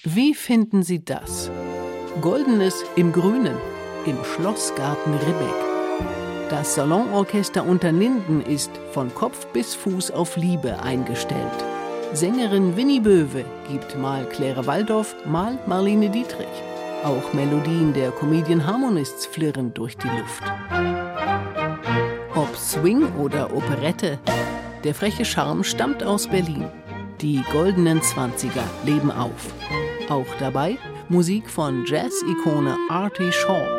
Wie finden Sie das? Goldenes im Grünen, im Schlossgarten Ribbeck. Das Salonorchester Unterlinden ist von Kopf bis Fuß auf Liebe eingestellt. Sängerin Winnie Böwe gibt mal Claire Waldorf, mal Marlene Dietrich. Auch Melodien der Comedian Harmonists flirren durch die Luft. Ob Swing oder Operette, der freche Charme stammt aus Berlin. Die goldenen 20er leben auf. Auch dabei Musik von Jazz-Ikone Artie Shaw.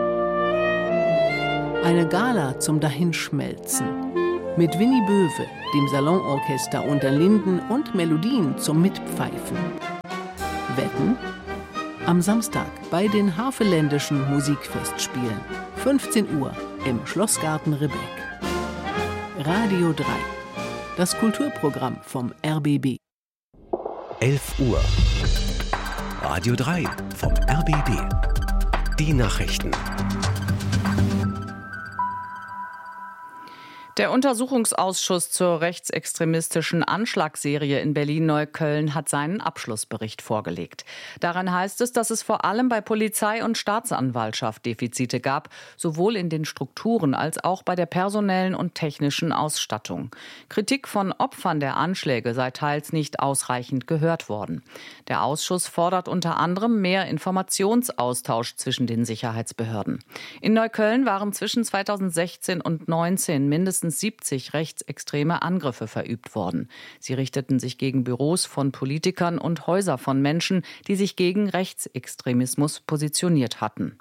Eine Gala zum Dahinschmelzen. Mit Winnie Böwe, dem Salonorchester Unterlinden und Melodien zum Mitpfeifen. Wetten? Am Samstag bei den Havelländischen Musikfestspielen. 15 Uhr im Schlossgarten Ribbeck. Radio 3. Das Kulturprogramm vom RBB. 11 Uhr. Radio 3 vom RBB. Die Nachrichten. Der Untersuchungsausschuss zur rechtsextremistischen Anschlagsserie in Berlin-Neukölln hat seinen Abschlussbericht vorgelegt. Darin heißt es, dass es vor allem bei Polizei und Staatsanwaltschaft Defizite gab, sowohl in den Strukturen als auch bei der personellen und technischen Ausstattung. Kritik von Opfern der Anschläge sei teils nicht ausreichend gehört worden. Der Ausschuss fordert unter anderem mehr Informationsaustausch zwischen den Sicherheitsbehörden. In Neukölln waren zwischen 2016 und 2019 mindestens 70 rechtsextreme Angriffe verübt worden. Sie richteten sich gegen Büros von Politikern und Häuser von Menschen, die sich gegen Rechtsextremismus positioniert hatten.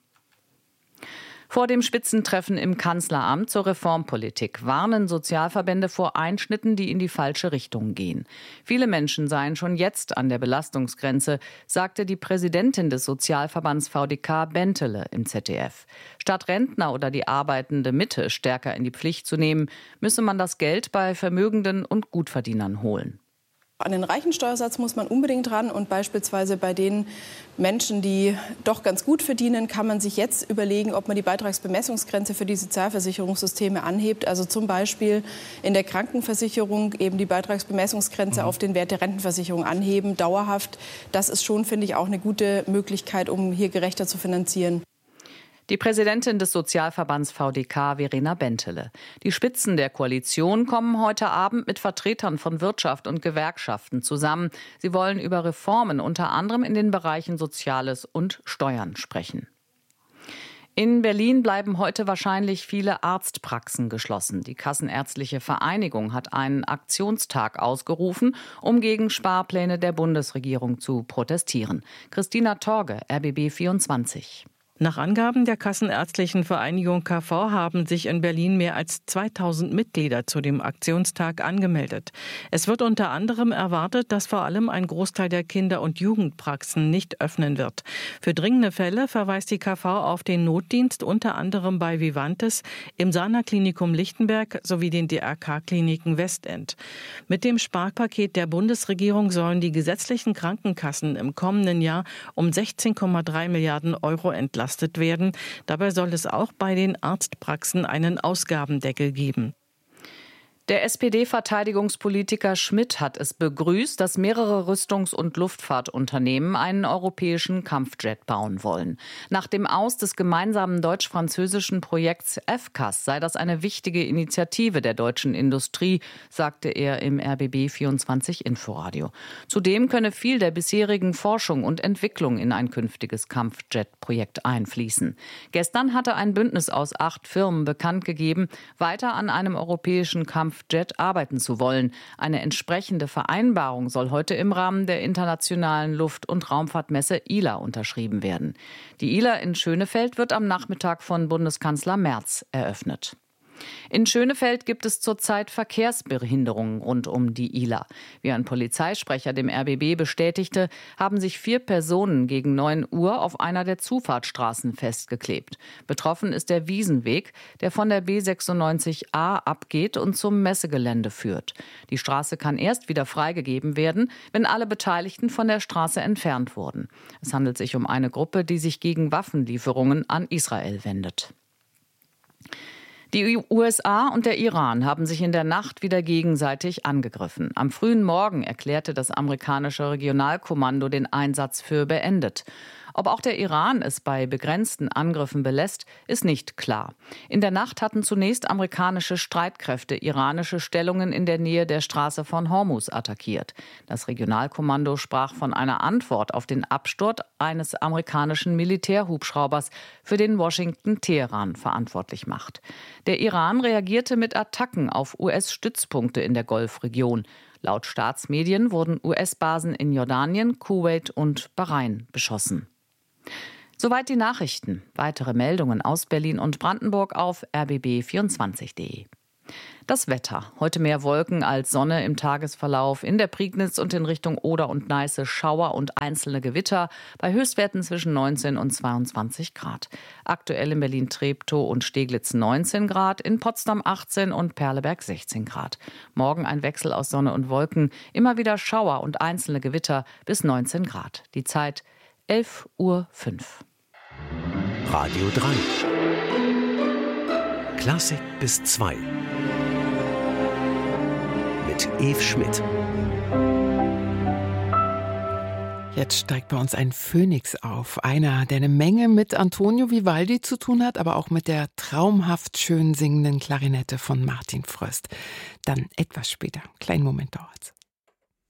Vor dem Spitzentreffen im Kanzleramt zur Reformpolitik warnen Sozialverbände vor Einschnitten, die in die falsche Richtung gehen. Viele Menschen seien schon jetzt an der Belastungsgrenze, sagte die Präsidentin des Sozialverbands VDK Bentele im ZDF. Statt Rentner oder die arbeitende Mitte stärker in die Pflicht zu nehmen, müsse man das Geld bei Vermögenden und Gutverdienern holen. An den reichen Steuersatz muss man unbedingt ran und beispielsweise bei den Menschen, die doch ganz gut verdienen, kann man sich jetzt überlegen, ob man die Beitragsbemessungsgrenze für die Sozialversicherungssysteme anhebt. Also zum Beispiel in der Krankenversicherung eben die Beitragsbemessungsgrenze auf den Wert der Rentenversicherung anheben, dauerhaft. Das ist schon, finde ich, auch eine gute Möglichkeit, um hier gerechter zu finanzieren. Die Präsidentin des Sozialverbands VDK, Verena Bentele. Die Spitzen der Koalition kommen heute Abend mit Vertretern von Wirtschaft und Gewerkschaften zusammen. Sie wollen über Reformen unter anderem in den Bereichen Soziales und Steuern sprechen. In Berlin bleiben heute wahrscheinlich viele Arztpraxen geschlossen. Die Kassenärztliche Vereinigung hat einen Aktionstag ausgerufen, um gegen Sparpläne der Bundesregierung zu protestieren. Christina Torge, RBB 24. Nach Angaben der Kassenärztlichen Vereinigung KV haben sich in Berlin mehr als 2000 Mitglieder zu dem Aktionstag angemeldet. Es wird unter anderem erwartet, dass vor allem ein Großteil der Kinder- und Jugendpraxen nicht öffnen wird. Für dringende Fälle verweist die KV auf den Notdienst, unter anderem bei Vivantes, im Sana-Klinikum Lichtenberg sowie den DRK-Kliniken Westend. Mit dem Sparpaket der Bundesregierung sollen die gesetzlichen Krankenkassen im kommenden Jahr um 16,3 Milliarden Euro entlastet werden. Dabei soll es auch bei den Arztpraxen einen Ausgabendeckel geben. Der SPD-Verteidigungspolitiker Schmidt hat es begrüßt, dass mehrere Rüstungs- und Luftfahrtunternehmen einen europäischen Kampfjet bauen wollen. Nach dem Aus des gemeinsamen deutsch-französischen Projekts FCAS sei das eine wichtige Initiative der deutschen Industrie, sagte er im RBB 24 Inforadio. Zudem könne viel der bisherigen Forschung und Entwicklung in ein künftiges Kampfjet-Projekt einfließen. Gestern hatte ein Bündnis aus 8 Firmen bekannt gegeben, weiter an einem europäischen Kampfjet arbeiten zu wollen. Eine entsprechende Vereinbarung soll heute im Rahmen der internationalen Luft- und Raumfahrtmesse ILA unterschrieben werden. Die ILA in Schönefeld wird am Nachmittag von Bundeskanzler Merz eröffnet. In Schönefeld gibt es zurzeit Verkehrsbehinderungen rund um die Ihler. Wie ein Polizeisprecher dem RBB bestätigte, haben sich 4 Personen gegen 9 Uhr auf einer der Zufahrtsstraßen festgeklebt. Betroffen ist der Wiesenweg, der von der B96A abgeht und zum Messegelände führt. Die Straße kann erst wieder freigegeben werden, wenn alle Beteiligten von der Straße entfernt wurden. Es handelt sich um eine Gruppe, die sich gegen Waffenlieferungen an Israel wendet. Die USA und der Iran haben sich in der Nacht wieder gegenseitig angegriffen. Am frühen Morgen erklärte das amerikanische Regionalkommando den Einsatz für beendet. Ob auch der Iran es bei begrenzten Angriffen belässt, ist nicht klar. In der Nacht hatten zunächst amerikanische Streitkräfte iranische Stellungen in der Nähe der Straße von Hormuz attackiert. Das Regionalkommando sprach von einer Antwort auf den Absturz eines amerikanischen Militärhubschraubers, für den Washington Teheran verantwortlich macht. Der Iran reagierte mit Attacken auf US-Stützpunkte in der Golfregion. Laut Staatsmedien wurden US-Basen in Jordanien, Kuwait und Bahrain beschossen. Soweit die Nachrichten. Weitere Meldungen aus Berlin und Brandenburg auf rbb24.de. Das Wetter. Heute mehr Wolken als Sonne im Tagesverlauf. In der Prignitz und in Richtung Oder und Neiße Schauer und einzelne Gewitter. Bei Höchstwerten zwischen 19 und 22 Grad. Aktuell in Berlin-Treptow und Steglitz 19 Grad, in Potsdam 18 und Perleberg 16 Grad. Morgen ein Wechsel aus Sonne und Wolken. Immer wieder Schauer und einzelne Gewitter bis 19 Grad. Die Zeit 11:05 Uhr. Radio 3. Klassik bis 2. Mit Eve Schmidt. Jetzt steigt bei uns ein Phönix auf. Einer, der eine Menge mit Antonio Vivaldi zu tun hat, aber auch mit der traumhaft schön singenden Klarinette von Martin Fröst. Dann etwas später. Kleinen Moment dauert's.